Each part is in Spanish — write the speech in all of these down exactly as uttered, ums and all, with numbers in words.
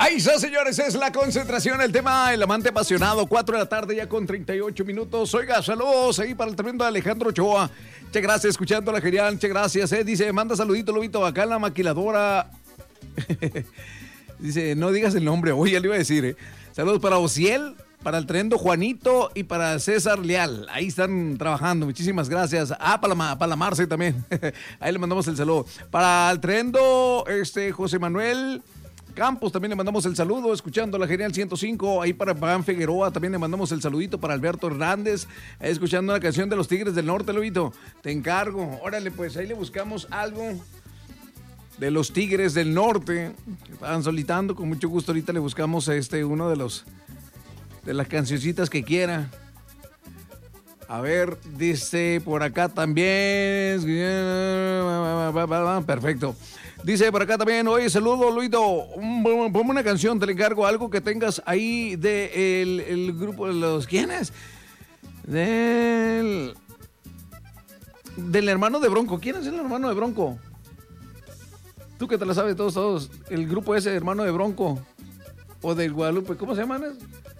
Ahí está, señores, es la concentración, el tema El Amante Apasionado, cuatro de la tarde ya con treinta y ocho minutos. Oiga, saludos ahí para el tremendo Alejandro Ochoa. Muchas gracias, escuchando la genial, muchas gracias. Eh. Dice, manda saludito, Lobito, acá en la maquiladora. Dice, no digas el nombre, hoy ya le iba a decir, eh. Saludos para Ociel, para el tremendo Juanito y para César Leal. Ahí están trabajando, muchísimas gracias. Ah, para la, para la Marce también. Ahí le mandamos el saludo. Para el tremendo este, José Manuel Campos también le mandamos el saludo, escuchando la Genial ciento cinco. Ahí para Pagán Figueroa también le mandamos el saludito. Para Alberto Hernández, escuchando la canción de los Tigres del Norte, Lobito. Te encargo. Órale, pues ahí le buscamos algo de los Tigres del Norte que estaban solicitando. Con mucho gusto ahorita le buscamos este uno de los de las cancioncitas que quiera. A ver, dice por acá también. Perfecto. Dice por acá también, oye, saludo, Luito. Ponme una canción, te le encargo algo que tengas ahí de el, el grupo de los... ¿Quiénes? Del... Del hermano de Bronco. ¿Quién es el hermano de Bronco? Tú que te la sabes todos, todos. El grupo ese, hermano de Bronco. O del Guadalupe. ¿Cómo se llaman?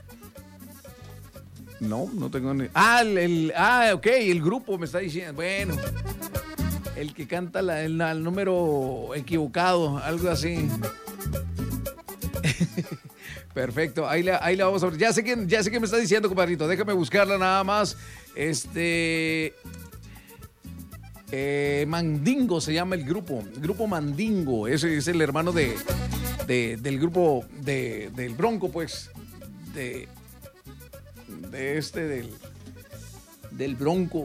No, no tengo ni... Ah, el, el... Ah, ok, el grupo me está diciendo. Bueno... El que canta la, el, el número equivocado, algo así. Perfecto, ahí la, ahí la vamos a ver. Ya sé quién, ya sé qué me está diciendo, compadrito. Déjame buscarla nada más. Este... Eh, Mandingo se llama el grupo. Grupo Mandingo. Ese es el hermano de, de del grupo de, del Bronco, pues. De, de este, del, del Bronco.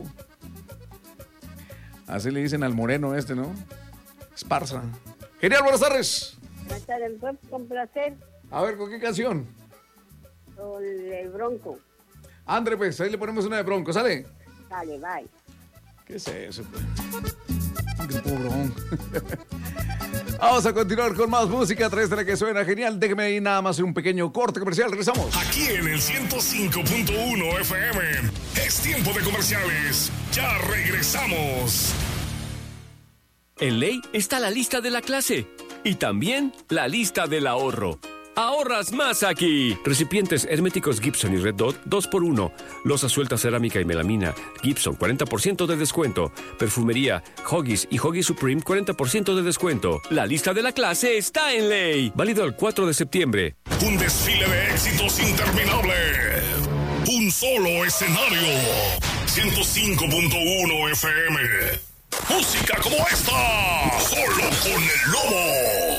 Así le dicen al moreno este, ¿no? Esparza. Genial, buenas tardes. Buenas tardes, con placer. A ver, ¿con qué canción? Con el Bronco. Andre, pues, ahí le ponemos una de Bronco, ¿sale? Dale, bye. ¿Qué es eso, pues? Grupo Bronco. Vamos a continuar con más música a través de la que suena genial. Déjeme ahí nada más un pequeño corte comercial. Regresamos. Aquí en el ciento cinco punto uno F M. Es tiempo de comerciales. Ya regresamos. En Ley está la lista de la clase y también la lista del ahorro. ¡Ahorras más aquí! Recipientes herméticos Gibson y Red Dot dos por uno. Loza suelta cerámica y melamina Gibson cuarenta por ciento de descuento. Perfumería Huggies y Huggies Supreme cuarenta por ciento de descuento. La lista de la clase está en Ley. Válido el cuatro de septiembre. Un desfile de éxitos interminable. Un solo escenario. ciento cinco punto uno F M. Música como esta. Solo con el lobo.